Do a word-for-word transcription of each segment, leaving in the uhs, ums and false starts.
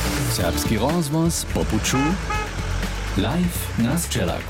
Serbski rozvoz po puču, live na Sčelaku.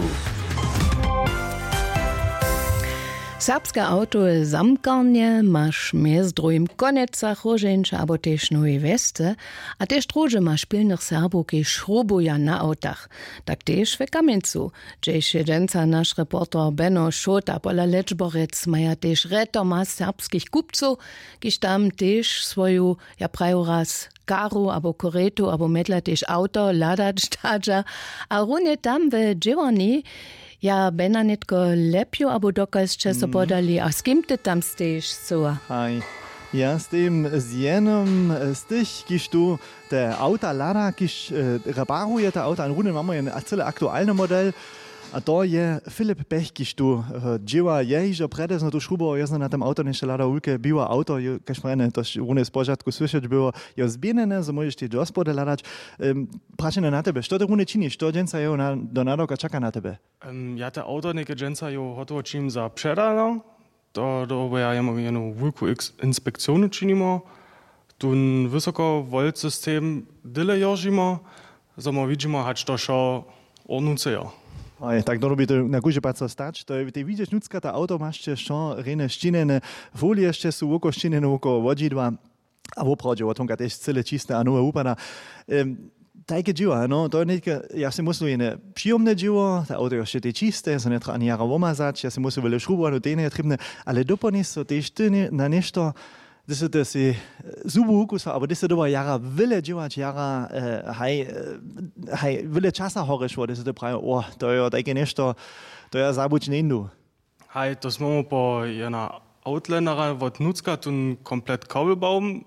Serbske auto je zamkarnje, maš mez drugim koneca choženča, abo tež nove veste, a tež druže maš pilnych Serbov, ki šrobuja na autach. Tak tež ve Kamencu. Džež je dženca naš reporter Benno Šota pola Lečborec maja tež retoma serbskich kupcov, kiž tam tež svoju, ja praju raz, karu, abo koretu, abo medla tež auto, ladač tadža, a runje tam ve dživorni, ja, Bena netko lepju, abo dokaz če so podali, a s kim ty tam steješ, so? Aj, ja s tym z jenem z tych, kiż tu te auta lada, kiż e, reparuje te auta, an runy mamy jeden cele aktualny model, a to je Filip Pech, kiż tu e, dzieła jej, że predesno tu szrubo, jest na tym auto jeszcze lada ulke, biła auto, każ prene, to runy z pożadku słyszeć było, jo zbienene, so możesz ty do gospody ladać. Um, Pračene na tebe, što te runy činiš, što dženca jo na, do nadoka čaka na tebe? Um, ja, te auto neke dženca jo hotovo čim za předala, to do ja jemo jednu vulku inspekcionu činimo, tu wysoko volt system dyle jožimo, zomo vidimo, hač to šo ornuce jo. Aj, tak to robi to na górze paco stać, to ty widzisz nucka ta auto masz jeszcze rene ścinene folie jeszcze są oko ścinene oko wodzidła, a w opradzie otonka też cyle czyste, a nowe upada. Um, Takie dzieło, no, to nie, ja się muszę jedne przyjemne dzieło, te auto jeszcze te czyste, so nie trzeba ani jara womazać, ja się muszę wiele szrubować, no te nie trybne, ale doponie so też ty na nešto, das ist das Subukus, aber das ist aber jara wille działać jara hej hej wille czasa chorisch war, das ist der Preis, oh, to ja takie nešto, to ja zabuć nie indu. Hej, to smo po jedna Outländera od Nutzka tun komplett Kabelbaum.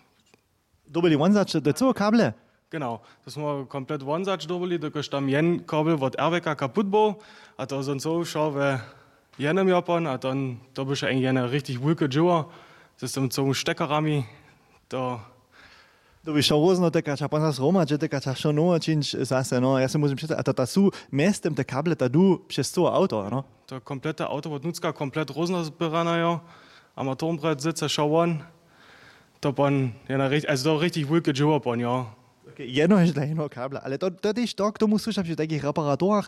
Dobili wonsatz dazu Kable. Genau, to smo komplett wonsatz dobili, dokoż tam jen kabel od R W K kaputt był, a to sind so schau jenem Japan, a dann to by się eine richtig wulke dzieło. Das ist so Steckerami, da. Du bist schon rozno, teka ča pan Roma, že teka ča schon no, činč zase, no, ja se musím představit, a to ta su mestem te kable, ta du přes to auto, no? To komplette Auto wird nutzka, komplett rozno zbierana, ja, Armaturenbrett, Sitze, Schauern, da pan, ja, also da richtig wulke Dživo pan, ja. Okay, jedno je dla jedno kable, ale to, to tyś tak, to musíš przy takich reparatorach,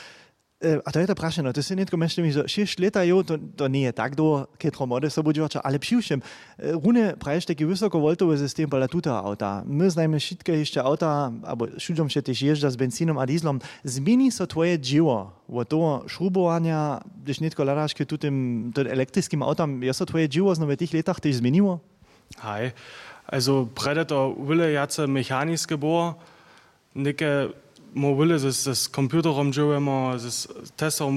a to je to prašeno, to si netko myśli, że šest leta jo, to, to nie je tak do, ketro mody so budžovača, ale přiušem, rune praješ taki wysokovoltowy system pola tuta auta. My znajmy všetké ještě auta, abo všuďom še tež ježdža s benzínom a dieslom, zmieni so tvoje dživo, od toho šrubovania, když netko ladaš k tutým elektrickým autam, je so tvoje dživo znove tých letach tež zmenilo? Hej, also Predator wille jace mechaniske bohr, neke Mobile, das, das Computerraum, das Tester,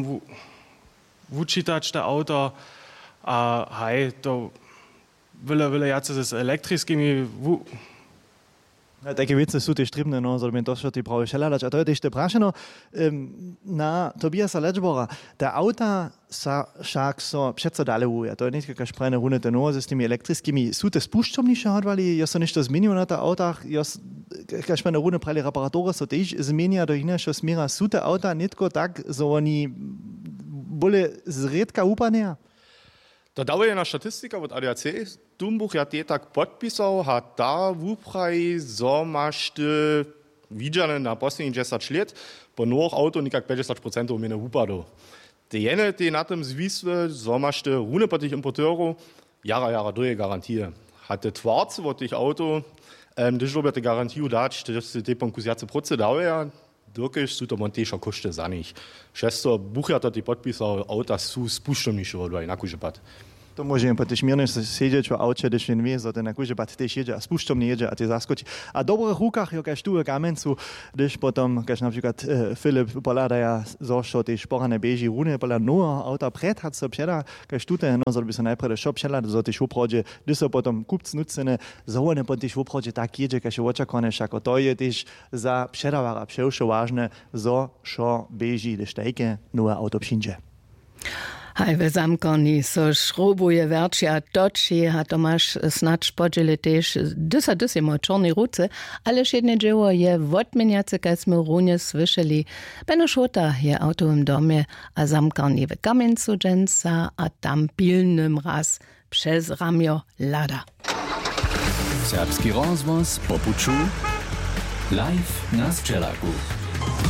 wučitač, der Auto, a hej, to will will jetzt das elektrisch mi. Ja, takie wiece są też trudne, no, żeby to, co ty prawie szelać, a to jest też prašeno na Tobiasa Lečbora. Te auta sa však so přece dalewuje. To jest nie jakaś prajna runa, te no, z tymi elektrycznymi są te spuszczomniejsze hodwali, ja so nešto zmieniło na te autach, ja jakaś prajna runa prajli reparatory so też zmienia do innego smiera. Są te auta nitko tak, że oni boli zredka upane. To dała jedna statystyka od A D A C. Dumbuch ja te tak podpisał, a ta wupraj, so masz ty widziane na posledních deset let, po nových auto nikak päťdesiat procent umene upado. Te jene, te na tym zwisły, so masz ty rune po tych importerów, jara, jara doje garantie. Hatte twarce od tych auto, um, když robia te garantiu dać, to jest te ponkusiace proce dawaja, dokež sú to montéša košte za nich. Šesto buchja to ty podpisal, auta sú spuštomnejšie hodvaj na kužepat. To môžem po tých miernych siedzieć w aucie, když jen wie, że ten na kužepat też jedzie, a spuštomnie jedzie, a ty zaskoči. A v dobrych rukach, jakaś tu Kamencu, když potom, kaž na przykład e, Filip poladaja zošo ty šporane beži rune, pola noa auta pred hat so předa, kaž tu ten, no, by se najprve šo předa, zo ty šoprodže, když so potom kupc nucene, zohone po ty šoprodže tak jedzie, kaž je očakane, šako to je tyž za předavara, převšo vážne, zo šo beži, když tajke noa auto přinže. Hej, we zamkoni so šrubuje verči a toči, a Tomáš snad spodžili tež dysa dysimo čorni ruce, alež jedne dzieło je wodmeniace, kaj sme runje slyšeli. Benno Šota je autovym domie, a zamkoni w Kamencu dženca a tam pilnym raz przez ramio lada. Serbski rozvoz po puču, Live na Strzelaku.